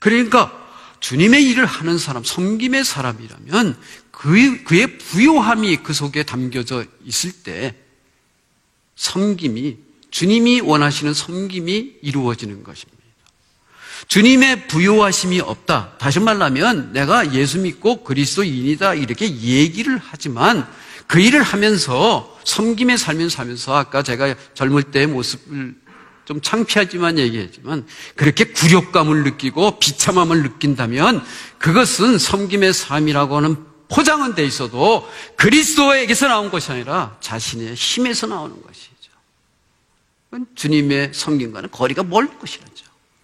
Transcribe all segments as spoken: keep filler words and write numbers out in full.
그러니까 주님의 일을 하는 사람, 섬김의 사람이라면 그의, 그의 부요함이 그 속에 담겨져 있을 때 섬김이, 주님이 원하시는 섬김이 이루어지는 것입니다. 주님의 부요하심이 없다. 다시 말하면 내가 예수 믿고 그리스도인이다 이렇게 얘기를 하지만 그 일을 하면서 섬김의 삶을 살면서 아까 제가 젊을 때의 모습을 좀 창피하지만 얘기했지만 그렇게 굴욕감을 느끼고 비참함을 느낀다면 그것은 섬김의 삶이라고 하는 포장은 돼 있어도 그리스도에게서 나온 것이 아니라 자신의 힘에서 나오는 것이죠. 주님의 섬김과는 거리가 멀 것이라죠.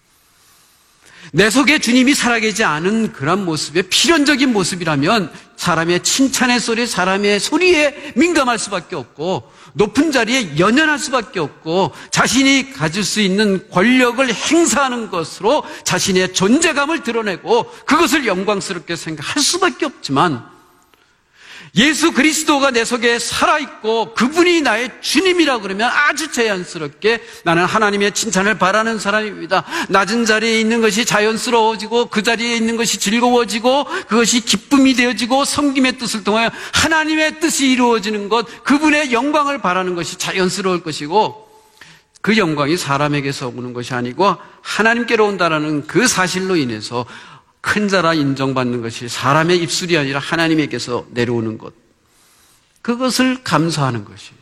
내 속에 주님이 살아계지 않은 그런 모습의 필연적인 모습이라면 사람의 칭찬의 소리, 사람의 소리에 민감할 수밖에 없고 높은 자리에 연연할 수밖에 없고 자신이 가질 수 있는 권력을 행사하는 것으로 자신의 존재감을 드러내고 그것을 영광스럽게 생각할 수밖에 없지만 예수 그리스도가 내 속에 살아있고 그분이 나의 주님이라고 그러면 아주 자연스럽게 나는 하나님의 칭찬을 바라는 사람입니다. 낮은 자리에 있는 것이 자연스러워지고 그 자리에 있는 것이 즐거워지고 그것이 기쁨이 되어지고 섬김의 뜻을 통하여 하나님의 뜻이 이루어지는 것, 그분의 영광을 바라는 것이 자연스러울 것이고 그 영광이 사람에게서 오는 것이 아니고 하나님께로 온다라는 그 사실로 인해서 큰 자라 인정받는 것이 사람의 입술이 아니라 하나님에게서 내려오는 것, 그것을 감사하는 것이죠.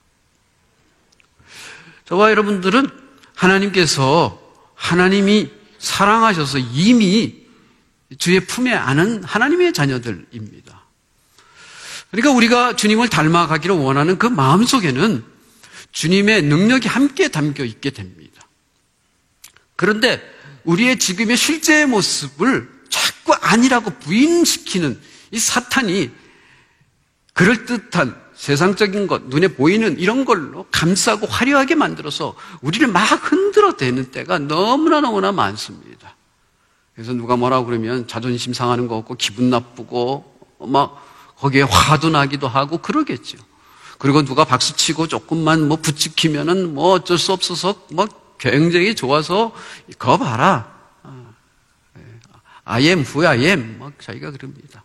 저와 여러분들은 하나님께서 하나님이 사랑하셔서 이미 주의 품에 안은 하나님의 자녀들입니다. 그러니까 우리가 주님을 닮아가기를 원하는 그 마음속에는 주님의 능력이 함께 담겨 있게 됩니다. 그런데 우리의 지금의 실제의 모습을 자꾸 아니라고 부인시키는 이 사탄이 그럴듯한 세상적인 것, 눈에 보이는 이런 걸로 감싸고 화려하게 만들어서 우리를 막 흔들어 대는 때가 너무나 너무나 많습니다. 그래서 누가 뭐라고 그러면 자존심 상하는 거 없고 기분 나쁘고 막 거기에 화도 나기도 하고 그러겠죠. 그리고 누가 박수치고 조금만 뭐 부추기면은 뭐 어쩔 수 없어서 뭐 굉장히 좋아서 그거 봐라. I am who I am. 막 자기가 그럽니다.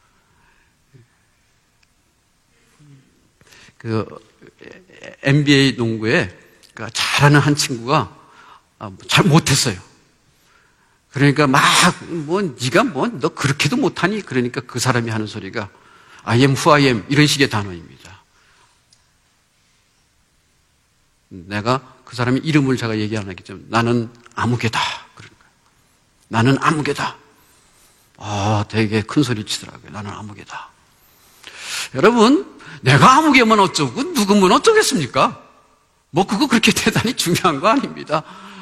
그 엔비에이 농구에 잘하는 한 친구가 잘 못했어요. 그러니까 막 뭐 네가 뭐 너 그렇게도 못하니? 그러니까 그 사람이 하는 소리가 I am who I am 이런 식의 단어입니다. 내가 그 사람의 이름을 제가 얘기 안 하겠지만 나는 아무개다. 그러니까 나는 아무개다. 아, 되게 큰 소리 치더라고요. 나는 아무개다. 여러분, 내가 아무개면 어쩌고 누구면 어쩌겠습니까? 뭐 그거 그렇게 대단히 중요한 거 아닙니다.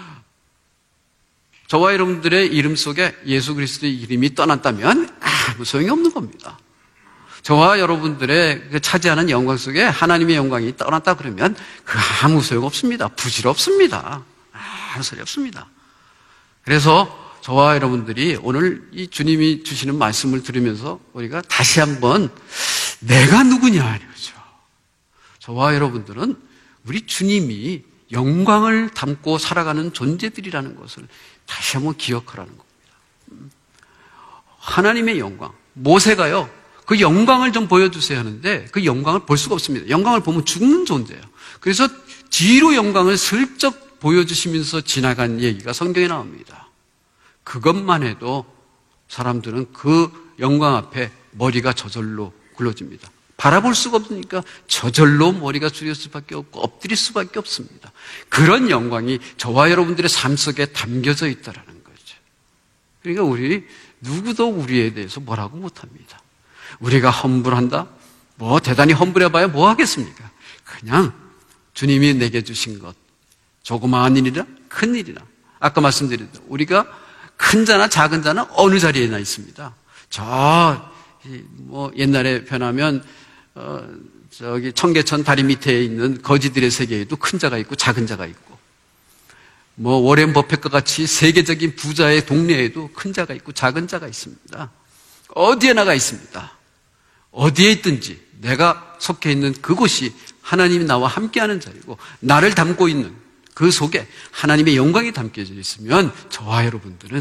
저와 여러분들의 이름 속에 예수 그리스도의 이름이 떠났다면 아무 소용이 없는 겁니다. 저와 여러분들의 그 차지하는 영광 속에 하나님의 영광이 떠났다 그러면 그 아무 소용 없습니다. 부질없습니다. 아무 소리 없습니다. 그래서 저와 여러분들이 오늘 이 주님이 주시는 말씀을 들으면서 우리가 다시 한번 내가 누구냐 이거죠. 저와 여러분들은 우리 주님이 영광을 담고 살아가는 존재들이라는 것을 다시 한번 기억하라는 겁니다. 하나님의 영광. 모세가요, 그 영광을 좀 보여주세요 하는데 그 영광을 볼 수가 없습니다. 영광을 보면 죽는 존재예요. 그래서 뒤로 영광을 슬쩍 보여주시면서 지나간 얘기가 성경에 나옵니다. 그것만 해도 사람들은 그 영광 앞에 머리가 저절로 굴러집니다. 바라볼 수가 없으니까 저절로 머리가 숙일 수밖에 없고 엎드릴 수밖에 없습니다. 그런 영광이 저와 여러분들의 삶 속에 담겨져 있다는 거죠. 그러니까 우리 누구도 우리에 대해서 뭐라고 못합니다. 우리가 험불한다? 뭐 대단히 험불해봐야 뭐 하겠습니까? 그냥 주님이 내게 주신 것, 조그마한 일이나 큰 일이나 아까 말씀드렸다. 우리가 큰 자나 작은 자나 어느 자리에나 있습니다. 저 뭐 옛날에 변하면 어, 저기 청계천 다리 밑에 있는 거지들의 세계에도 큰 자가 있고 작은 자가 있고, 뭐 워렌 버핏과 같이 세계적인 부자의 동네에도 큰 자가 있고 작은 자가 있습니다. 어디에 나가 있습니다. 어디에 있든지 내가 속해 있는 그곳이 하나님이 나와 함께하는 자리고 나를 담고 있는 그 속에 하나님의 영광이 담겨져 있으면 저와 여러분들은